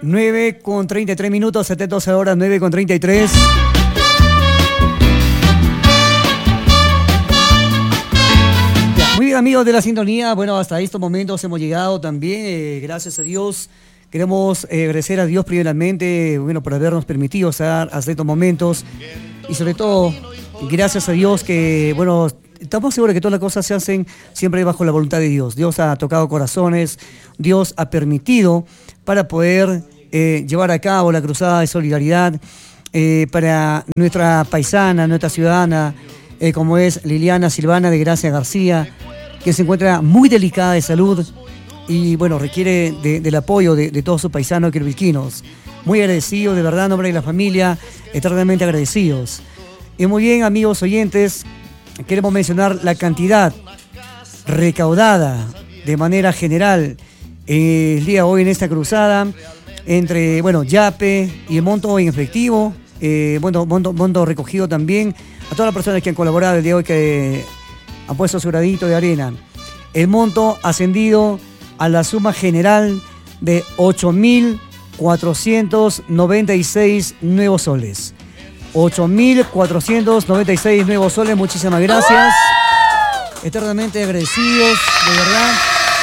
9:33, 70 horas, 9:33. Muy bien, amigos de la sintonía, bueno, hasta estos momentos hemos llegado también, gracias a Dios. Queremos agradecer a Dios primeramente, bueno, por habernos permitido estar hasta estos momentos y sobre todo, gracias a Dios que, bueno, estamos seguros que todas las cosas se hacen siempre bajo la voluntad de Dios. Dios ha tocado corazones, Dios ha permitido para poder llevar a cabo la cruzada de solidaridad para nuestra paisana, nuestra ciudadana, como es Liliana Silvana de Gracia García, que se encuentra muy delicada de salud y bueno, requiere del apoyo de todos sus paisanos quirvilquinos. Muy agradecidos, de verdad, en nombre de la familia, eternamente agradecidos. Y muy bien, amigos oyentes, queremos mencionar la cantidad recaudada de manera general el día de hoy en esta cruzada entre, bueno, Yape y el monto en efectivo, monto recogido también a todas las personas que han colaborado el día de hoy, que han puesto su granito de arena. El monto ascendido a la suma general de 8.496 nuevos soles. 8.496 nuevos soles, muchísimas gracias. Eternamente agradecidos, de verdad.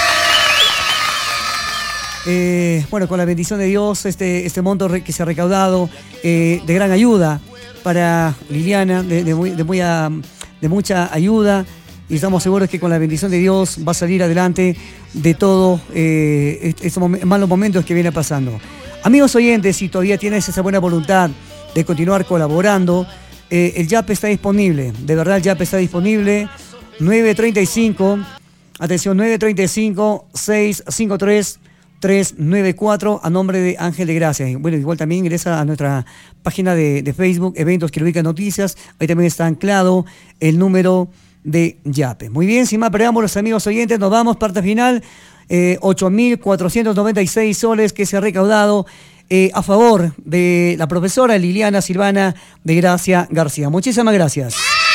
Bueno, con la bendición de Dios, este monto que se ha recaudado de gran ayuda para Liliana, de mucha ayuda, y estamos seguros que con la bendición de Dios va a salir adelante de todo estos malos momentos que viene pasando. Amigos oyentes, si todavía tienes esa buena voluntad de continuar colaborando, el Yape está disponible, de verdad el Yape está disponible, 935, atención, 935-653-394 a nombre de Ángel de Gracia. Bueno, igual también ingresa a nuestra página de Facebook, Eventos que ubican noticias, ahí también está anclado el número de Yape. Muy bien, sin más preámbulos, amigos oyentes, nos vamos, parte final, 8.496 soles que se ha recaudado a favor de la profesora Liliana Silvana de Gracia García. Muchísimas gracias.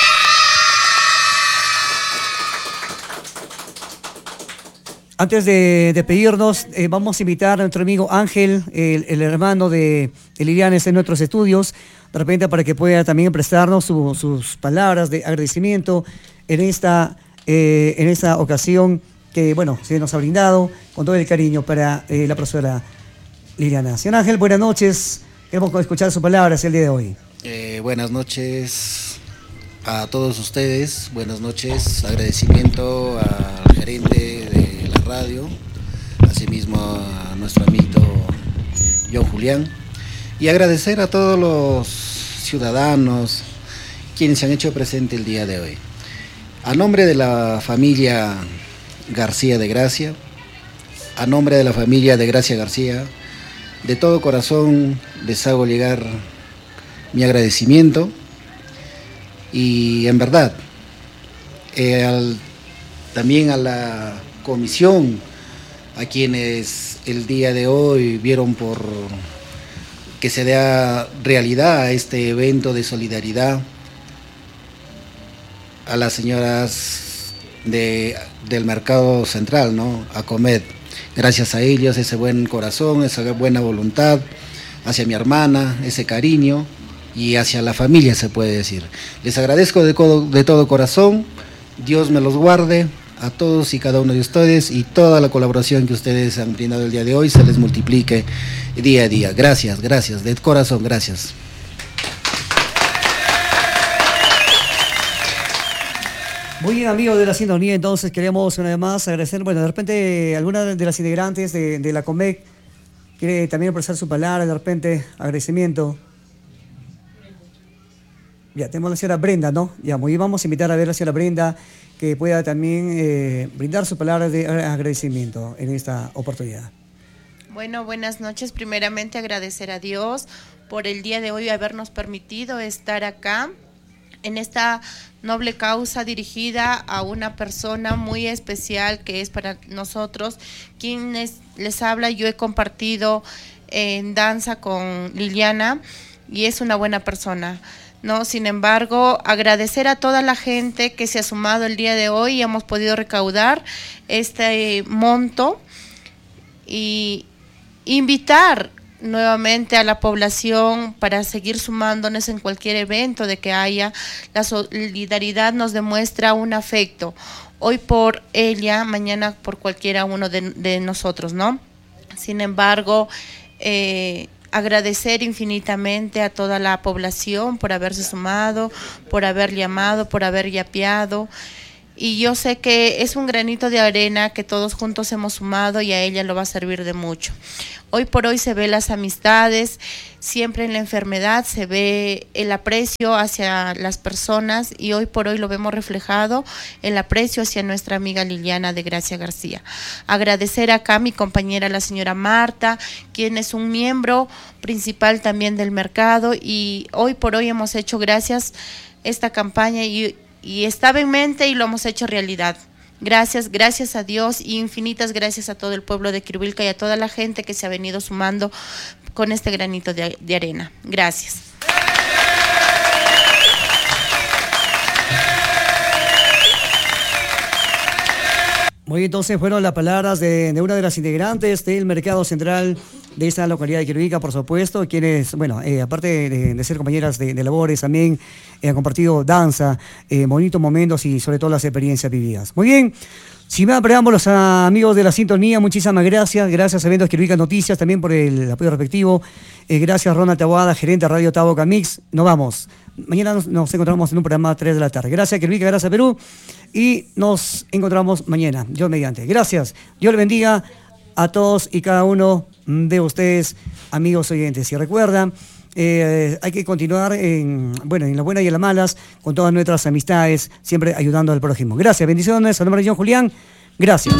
Antes de despedirnos, vamos a invitar a nuestro amigo Ángel, el hermano de Liliana, en nuestros estudios, de repente para que pueda también prestarnos sus palabras de agradecimiento en esta ocasión que, bueno, se nos ha brindado con todo el cariño para la profesora Liliana. Señor Ángel, buenas noches. Queremos escuchar sus palabras el día de hoy. Buenas noches a todos ustedes. Buenas noches. Agradecimiento al gerente de la radio, asimismo a nuestro amigo John Julián, y agradecer a todos los ciudadanos quienes se han hecho presente el día de hoy. A nombre de la familia García de Gracia, a nombre de la familia de Gracia García, de todo corazón les hago llegar mi agradecimiento y en verdad también a la comisión, a quienes el día de hoy vieron por que se dé realidad a este evento de solidaridad, a las señoras del Mercado Central, ¿no? A Comed. Gracias a ellos, ese buen corazón, esa buena voluntad hacia mi hermana, ese cariño y hacia la familia, se puede decir. Les agradezco de todo corazón. Dios me los guarde a todos y cada uno de ustedes, y toda la colaboración que ustedes han brindado el día de hoy se les multiplique día a día. Gracias, de corazón, gracias. Muy bien, amigos de la sintonía, entonces queremos una vez más agradecer, bueno, de repente alguna de las integrantes de la COMEC quiere también expresar su palabra, de repente agradecimiento. Ya, tenemos a la señora Brenda, ¿no? Ya, muy bien, vamos a invitar a ver a la señora Brenda que pueda también brindar su palabra de agradecimiento en esta oportunidad. Bueno, buenas noches. Primeramente agradecer a Dios por el día de hoy habernos permitido estar acá en esta noble causa dirigida a una persona muy especial que es para nosotros. Quienes les habla, yo he compartido en danza con Liliana y es una buena persona, ¿no? Sin embargo, agradecer a toda la gente que se ha sumado el día de hoy y hemos podido recaudar este monto y invitar nuevamente a la población para seguir sumándonos en cualquier evento de que haya. La solidaridad nos demuestra un afecto, hoy por ella, mañana por cualquiera uno de nosotros, ¿no? Sin embargo, agradecer infinitamente a toda la población por haberse sumado, por haber llamado, por haber yapeado. Y yo sé que es un granito de arena que todos juntos hemos sumado y a ella lo va a servir de mucho. Hoy por hoy se ve las amistades, siempre en la enfermedad se ve el aprecio hacia las personas y hoy por hoy lo vemos reflejado el aprecio hacia nuestra amiga Liliana de Gracia García. Agradecer acá a mi compañera la señora Marta, quien es un miembro principal también del mercado y hoy por hoy hemos hecho gracias esta campaña y estaba en mente y lo hemos hecho realidad. Gracias a Dios y infinitas gracias a todo el pueblo de Quirubilca y a toda la gente que se ha venido sumando con este granito de arena. Gracias. Muy bien, entonces fueron las palabras de una de las integrantes del mercado central de esta localidad de Quirubilca, por supuesto, quienes, bueno, aparte de ser compañeras de labores, también han compartido danza, bonitos momentos y sobre todo las experiencias vividas. Muy bien, sin más preámbulos, amigos de la sintonía, muchísimas gracias. Gracias a Eventos Quirubilca Noticias también por el apoyo respectivo. Gracias Ronald Taboada, gerente de Radio Taboca Mix. Nos vamos. Mañana nos encontramos en un programa a 3 de la tarde. Gracias Quirubilca, gracias Perú. Y nos encontramos mañana, Dios mediante. Gracias. Dios le bendiga a todos y cada uno de ustedes, amigos oyentes. Y recuerda, hay que continuar en las buenas y en las malas, con todas nuestras amistades, siempre ayudando al prójimo. Gracias, bendiciones. A nombre de John Julián, gracias.